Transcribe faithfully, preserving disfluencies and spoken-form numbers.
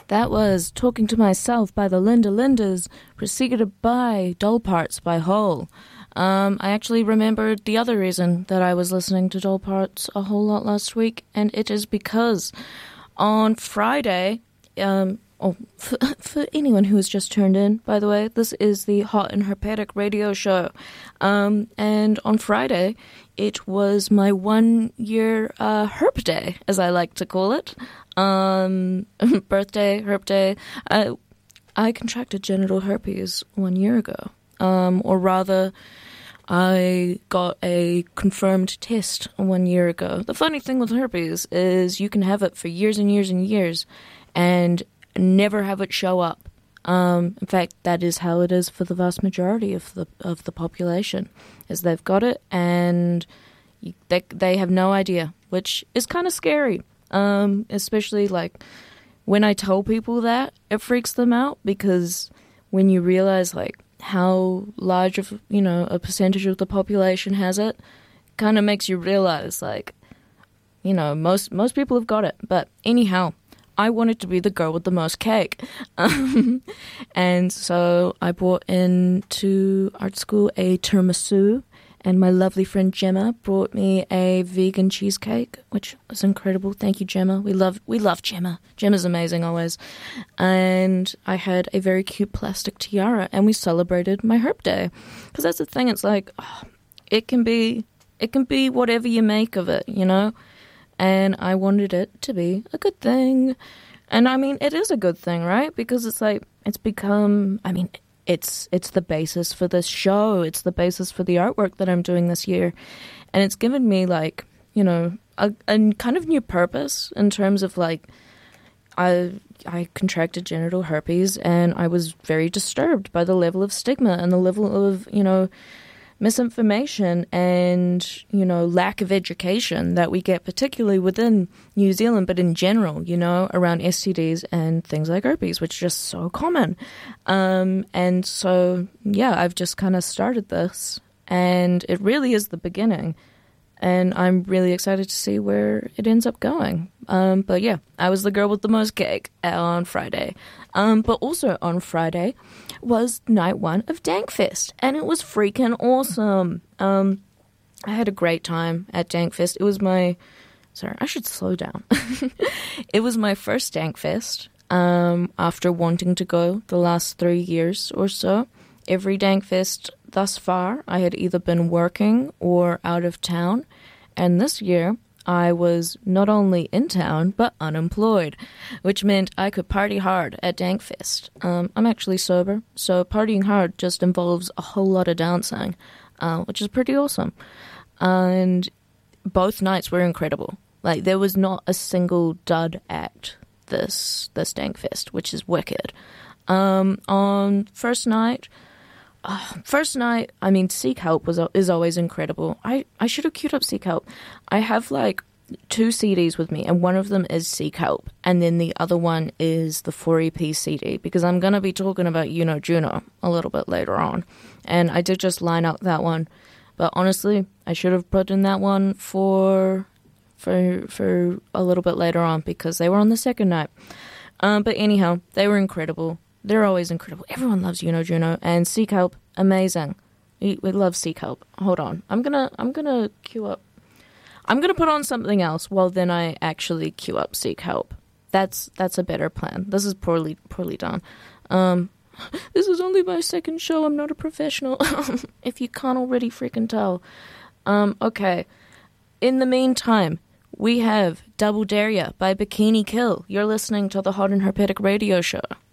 That was Talking to Myself by the Linda Lindas, preceded by Doll Parts by Hole. Um, I actually remembered the other reason that I was listening to Doll Parts a whole lot last week, and it is because on Friday, um, oh, for, for anyone who has just turned in, by the way, this is the Hot and Herpetic radio show. Um, and on Friday, it was my one-year uh, herp day, as I like to call it. Um, birthday, herp day. I, I contracted genital herpes one year ago. Um, or rather, I got a confirmed test one year ago. The funny thing with herpes is you can have it for years and years and years and never have it show up. Um, in fact, that is how it is for the vast majority of the of the population, is they've got it and you, they they have no idea, which is kind of scary. Um, especially like when I tell people that, it freaks them out, because when you realize like how large of, you know, a percentage of the population has it, kind of makes you realize like, you know, most most people have got it. But anyhow, I wanted to be the girl with the most cake. Um, and so I brought into art school a tiramisu, and my lovely friend Gemma brought me a vegan cheesecake, which was incredible. Thank you, Gemma. We love we love Gemma. Gemma's amazing always. And I had a very cute plastic tiara, and we celebrated my herp day. Because that's the thing. It's like, oh, it can be it can be whatever you make of it, you know? And I wanted it to be a good thing. And I mean, it is a good thing, right? Because it's like, it's become, I mean, It's it's the basis for this show. It's the basis for the artwork that I'm doing this year. And it's given me, like, you know, a, a kind of new purpose in terms of, like, I I contracted genital herpes, and I was very disturbed by the level of stigma and the level of, you know, misinformation and, you know, lack of education that we get, particularly within New Zealand, but in general, you know, around S T Ds and things like herpes, which is just so common. Um, and so, yeah, I've just kind of started this, and it really is the beginning. And I'm really excited to see where it ends up going. Um, but yeah, I was the girl with the most cake on Friday. Um, but also on Friday was night one of Dankfest, and it was freaking awesome. Um, I had a great time at Dankfest. It was my... Sorry, I should slow down. It was my first Dankfest um, after wanting to go the last three years or so. Every Dankfest thus far, I had either been working or out of town, and this year I was not only in town, but unemployed, which meant I could party hard at Dankfest. Um, I'm actually sober, so partying hard just involves a whole lot of dancing, uh, which is pretty awesome. And both nights were incredible. Like, there was not a single dud act this this Dankfest, which is wicked. Um, on first night... Uh, first night, I mean, Seek Help was is always incredible. I, I should have queued up Seek Help. I have, like, two C Ds with me, and one of them is Seek Help, and then the other one is the four E P C D, because I'm going to be talking about You Know Juno a little bit later on. And I did just line up that one. But honestly, I should have put in that one for for for a little bit later on, because they were on the second night. Um, but anyhow, they were incredible. They're always incredible. Everyone loves You Know Juno, and Seek Help, amazing. We, we love Seek Help. Hold on, I'm gonna I'm gonna queue up. I'm gonna put on something else while then I actually queue up Seek Help. That's that's a better plan. This is poorly poorly done. Um, this is only my second show. I'm not a professional. If you can't already freaking tell. Um, okay. In the meantime, we have Double Dare Ya by Bikini Kill. You're listening to the Hot and Herpetic radio show.